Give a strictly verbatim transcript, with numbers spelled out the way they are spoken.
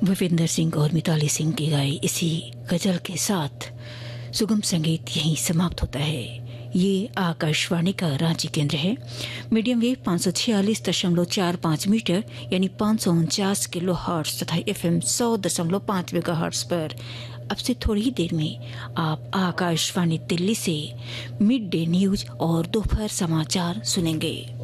विपिंदर सिंह और मिताली सिंह की गाई इसी गजल के साथ सुगम संगीत यहीं समाप्त होता है। ये आकाशवाणी का रांची केंद्र है। मीडियम वेव पाँच सौ छियालीस दशमलव चार पाँच मीटर यानी पाँच सौ उनचास किलो हर्ट्ज तथा एफएम सौ दशमलव पाँच मेगा हर्ट्ज पर अब से थोड़ी ही देर में आप आकाशवाणी दिल्ली से मिड डे न्यूज और दोपहर समाचार सुनेंगे।